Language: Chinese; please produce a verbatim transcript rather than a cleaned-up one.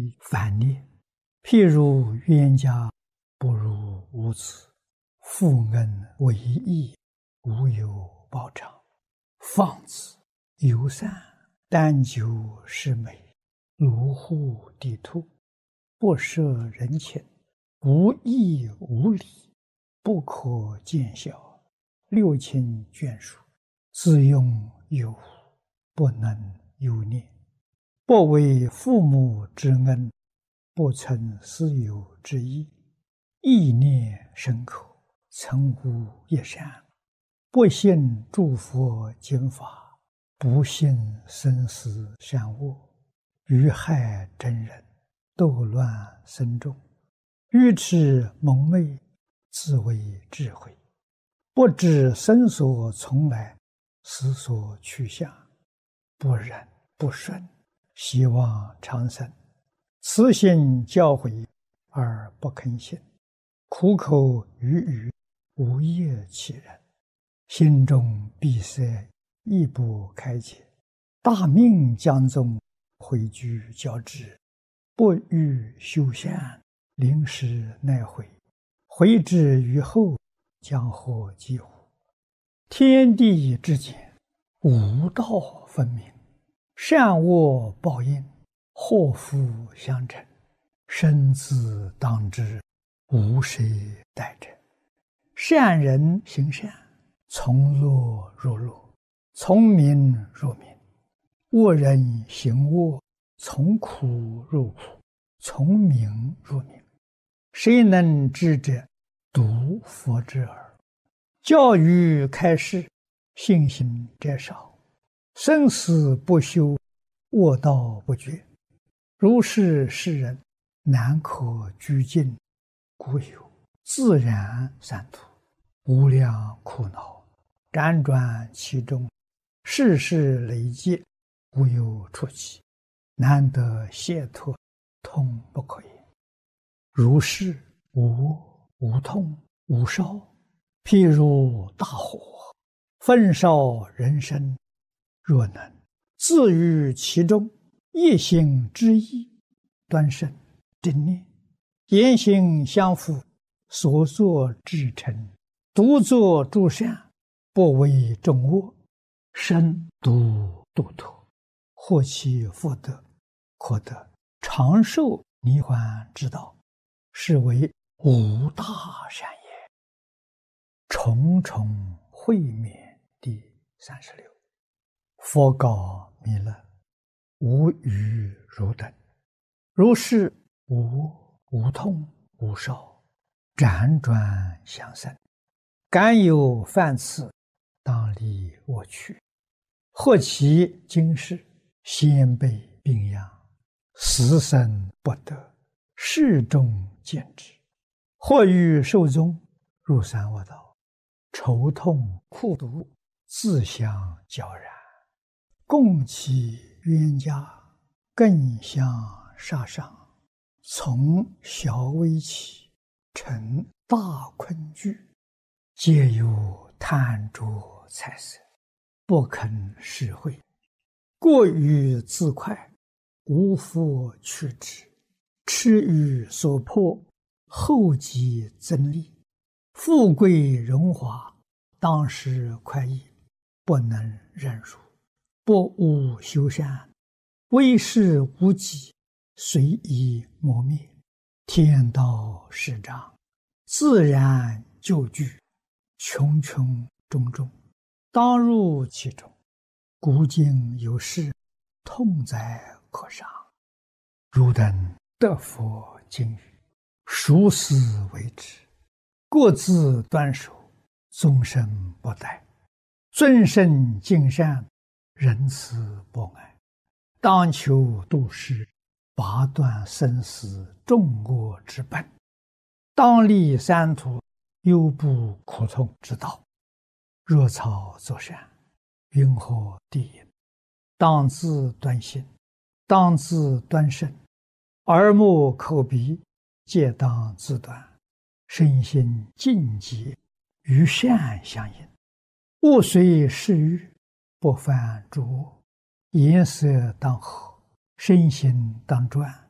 于反逆。譬如冤家不如无子，负恩为义，无有报偿。放子友善，但求是美，卢护地兔，不涉人情，无义无礼，不可见效，六亲眷属，自用有无，不能有念。不为父母之恩，不存私有之意，意念深刻，曾无一善。不信诸佛经法，不信生死善恶，愚害真人，斗乱僧众，愚痴蒙昧，自为智慧，不知生所从来，死所去向，不忍不顺，希望长生，慈心教诲而不肯信，苦口语语，无业其人，心中闭塞，亦不开解，大命将终，毁居交织，不欲修善，临时奈悔，悔之于后，将获几乎？天地之间，无道分明，善恶报应，祸福相承，生死当知，无谁代者。善人行善，从乐入乐，从明入明；恶人行恶，从苦入苦，从明入明。谁能知者？独佛之耳。教育开示，信心者少，生死不休，恶道不绝。如是世人，难可居尽，故有自然三途，无量苦恼，辗转其中，世事累劫，无有出期，难得解脱，痛不可言。如是无无痛无烧，譬如大火，焚烧人身，若能自于其中，一心之意，端慎正念，言行相符，所作至诚，独作诸善，不为众恶，身独度脱，获其福德，可得长寿涅槃之道，是为无大善也。重重会面第三十六。佛告弥勒：无余汝等，如是无无痛无烧，辗转相生，敢有犯次，当离我去。或其今世，先辈病殃，死生不得，世众见之；或欲寿终，入三恶道，愁痛苦毒，自相交然，共其冤家，更相杀伤，从小危起，成大困惧，皆有贪着财色，不肯施惠，过于自快，无复去之，痴于所迫，后继增利，富贵荣华，当时快意，不能忍辱，不务修善，为事无己，随意磨灭，天道始长，自然就具，穷穷种种，当入其中，古今有事，痛哉可伤。汝等得佛经语，熟思为之，各自端守，终身不殆，尊圣敬善，仁慈博爱，当求度世，拔断生死众恶之本，当立三途，忧怖苦痛之道。若草作善，云何地也？当自端心，当自端身，耳目口鼻皆当自端，身心净洁，与善相应，勿随世欲，不犯诸恶，颜色当和，身心当转，